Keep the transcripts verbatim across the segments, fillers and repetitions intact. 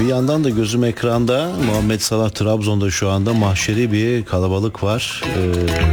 Bir yandan da gözüm ekranda. Muhammed Salah Trabzon'da şu anda mahşeri bir kalabalık var. Ee,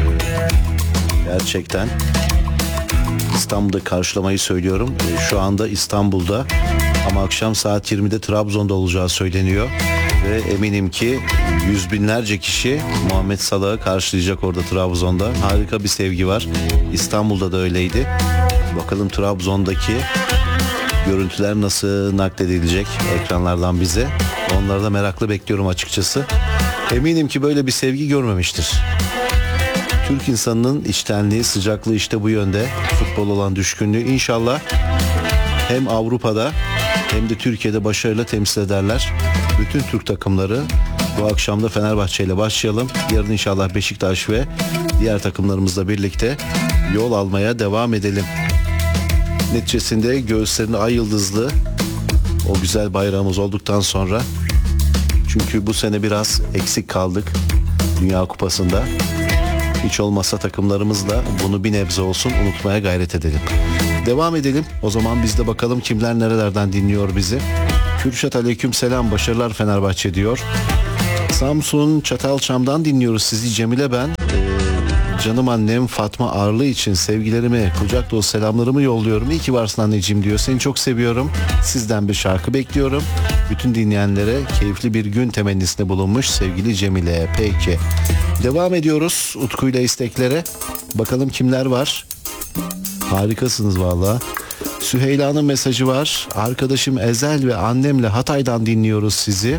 gerçekten. İstanbul'da karşılamayı söylüyorum. Ee, şu anda İstanbul'da ama akşam saat yirmide Trabzon'da olacağı söyleniyor. Ve eminim ki yüz binlerce kişi Muhammed Salah'ı karşılayacak orada Trabzon'da. Harika bir sevgi var. İstanbul'da da öyleydi. Bakalım Trabzon'daki görüntüler nasıl nakledilecek ekranlardan bize. Onları da merakla bekliyorum açıkçası. Eminim ki böyle bir sevgi görmemiştir. Türk insanının içtenliği, sıcaklığı işte bu yönde. Futbol olan düşkünlüğü inşallah hem Avrupa'da hem de Türkiye'de başarıyla temsil ederler. Bütün Türk takımları bu akşam da Fenerbahçe ile başlayalım. Yarın inşallah Beşiktaş ve diğer takımlarımızla birlikte yol almaya devam edelim. Neticesinde göğüslerinde ay yıldızlı o güzel bayrağımız olduktan sonra, çünkü bu sene biraz eksik kaldık Dünya Kupası'nda. Hiç olmazsa takımlarımızla bunu bir nebze olsun unutmaya gayret edelim. Devam edelim. O zaman biz de bakalım kimler nerelerden dinliyor bizi. Kürşat aleyküm selam, başarılar Fenerbahçe diyor. Samsun Çatalçam'dan dinliyoruz sizi Cemile ben. Ee, canım annem Fatma Arlı için sevgilerimi, kucak dolu selamlarımı yolluyorum. İyi ki varsın anneciğim diyor. Seni çok seviyorum. Sizden bir şarkı bekliyorum. Bütün dinleyenlere keyifli bir gün temennisinde bulunmuş sevgili Cemile. Peki. Devam ediyoruz Utku'yla isteklere. Bakalım kimler var? Harikasınız valla. Süheyla'nın mesajı var. Arkadaşım Ezel ve annemle Hatay'dan dinliyoruz sizi.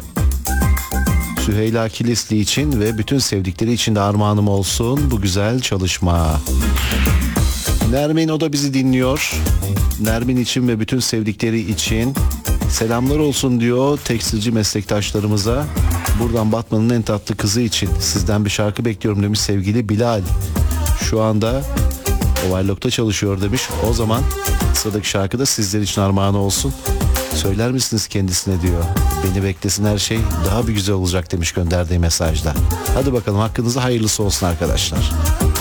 Süheyla Kilisli için ve bütün sevdikleri için de armağanım olsun bu güzel çalışma. Nermin, o da bizi dinliyor. Nermin için ve bütün sevdikleri için selamlar olsun diyor tekstilci meslektaşlarımıza. Buradan Batman'ın en tatlı kızı için sizden bir şarkı bekliyorum demiş sevgili Bilal. Şu anda Overlock'ta çalışıyor demiş. O zaman sıradaki şarkı da sizler için armağan olsun. Söyler misiniz kendisine diyor. Beni beklesin, her şey daha bir güzel olacak demiş gönderdiği mesajda. Hadi bakalım, hakkınızda hayırlısı olsun arkadaşlar.